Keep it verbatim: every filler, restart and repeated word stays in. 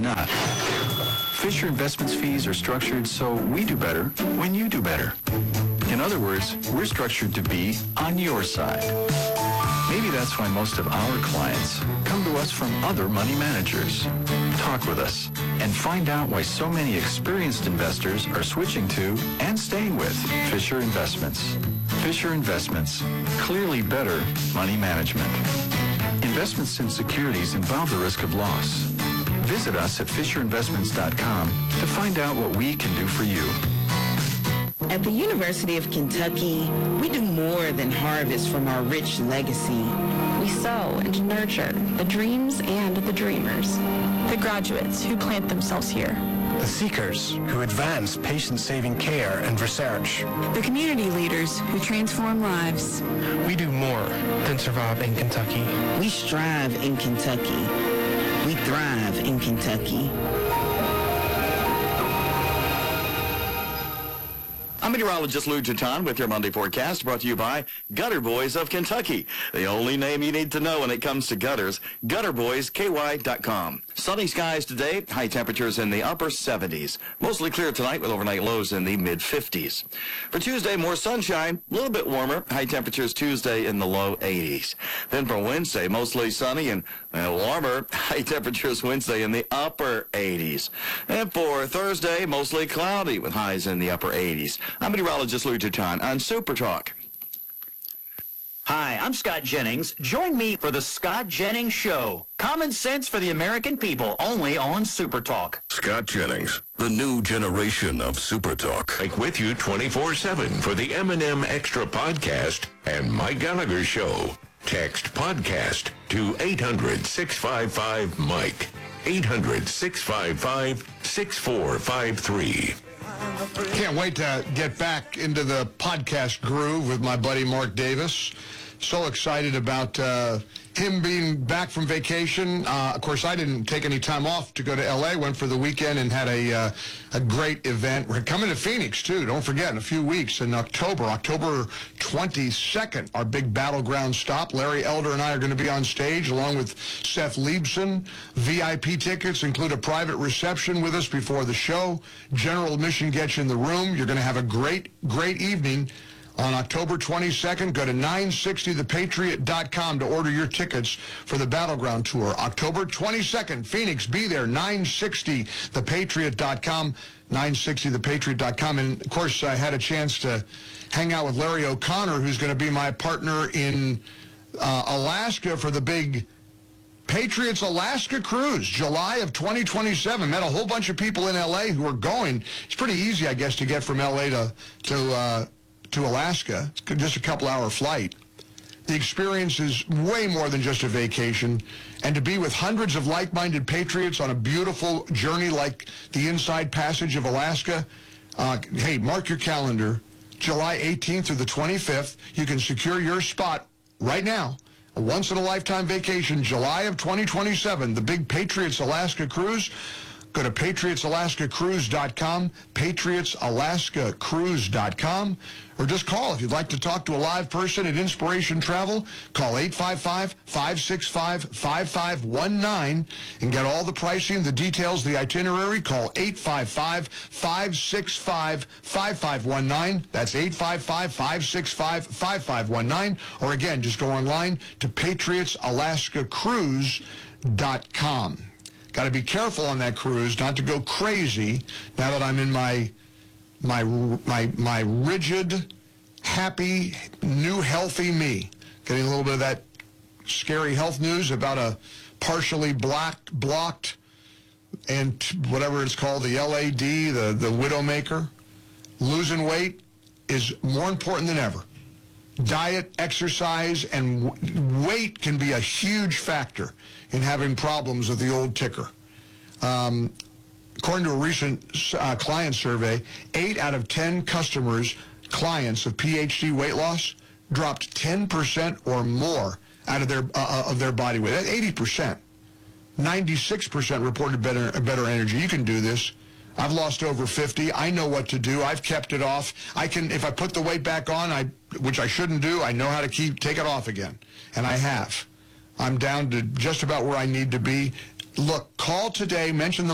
not. Fisher Investments fees are structured so we do better when you do better. In other words, we're structured to be on your side. Maybe that's why most of our clients come to us from other money managers. Talk with us and find out why so many experienced investors are switching to and staying with Fisher Investments. Fisher Investments, clearly better money management. Investments in securities involve the risk of loss. Visit us at fisher investments dot com to find out what we can do for you. At the University of Kentucky, we do more than harvest from our rich legacy. We sow and nurture the dreams and the dreamers. The graduates who plant themselves here. The seekers who advance patient-saving care and research. The community leaders who transform lives. We do more than survive in Kentucky. We strive in Kentucky. We thrive in Kentucky. I'm meteorologist Lou Titan with your Monday forecast, brought to you by Gutter Boys of Kentucky. The only name you need to know when it comes to gutters, gutter boys k y dot com. Sunny skies today, high temperatures in the upper seventies. Mostly clear tonight with overnight lows in the mid fifties. For Tuesday, more sunshine, a little bit warmer, high temperatures Tuesday in the low eighties. Then for Wednesday, mostly sunny and uh, warmer, high temperatures Wednesday in the upper eighties. And for Thursday, mostly cloudy with highs in the upper eighties. I'm meteorologist Lou Titan on Super Talk. Hi, I'm Scott Jennings. Join me for the Scott Jennings Show. Common sense for the American people, only on Super Talk. Scott Jennings, the new generation of Super Talk. Like with you twenty-four seven for the M and M Extra Podcast and Mike Gallagher Show. Text podcast to eight hundred, six five five, Mike. eight hundred, six five five, six four five three. Can't wait to get back into the podcast groove with my buddy Mark Davis. So excited about uh, him being back from vacation. Uh, of course, I didn't take any time off to go to L A. Went for the weekend and had a uh, a great event. We're coming to Phoenix, too. Don't forget, in a few weeks in October, October twenty-second, our big battleground stop. Larry Elder and I are going to be on stage along with Seth Liebson. V I P tickets include a private reception with us before the show. General admission gets you in the room. You're going to have a great, great evening. On October twenty-second, go to nine sixty the patriot dot com to order your tickets for the Battleground Tour. October twenty-second, Phoenix, be there, nine sixty the patriot dot com, nine sixty the patriot dot com. And, of course, I had a chance to hang out with Larry O'Connor, who's going to be my partner in uh, Alaska for the big Patriots Alaska Cruise, July of twenty twenty-seven. Met a whole bunch of people in L A who are going. It's pretty easy, I guess, to get from L A to, to uh, to Alaska. It's just a couple-hour flight. The experience is way more than just a vacation, and to be with hundreds of like-minded patriots on a beautiful journey like the Inside Passage of Alaska, uh, hey, mark your calendar, July eighteenth through the twenty-fifth. You can secure your spot right now. A once-in-a-lifetime vacation, July of twenty twenty-seven, the big Patriots Alaska Cruise. Go to patriots alaska cruise dot com, patriots alaska cruise dot com, or just call if you'd like to talk to a live person at Inspiration Travel. Call eight five five, five six five, five five one nine and get all the pricing, the details, the itinerary. Call eight five five, five six five, five five one nine. That's eight five five, five six five, five five one nine. Or again, just go online to patriots alaska cruise dot com. Got to be careful on that cruise, not to go crazy now that I'm in my my my my rigid, happy, new, healthy me. Getting a little bit of that scary health news about a partially blocked, blocked, and whatever it's called, the L A D, the, the Widowmaker. Losing weight is more important than ever. Diet, exercise, and w- weight can be a huge factor in having problems with the old ticker. Um, according to a recent uh, client survey, eight out of ten customers, clients of P H D weight loss, dropped ten percent or more out of their uh, of their body weight. That's eighty percent. ninety-six percent reported better better energy. You can do this. I've lost over fifty. I know what to do. I've kept it off. I can, if I put the weight back on, I, which I shouldn't do, I know how to keep take it off again, and I have. I'm down to just about where I need to be. Look, call today, mention the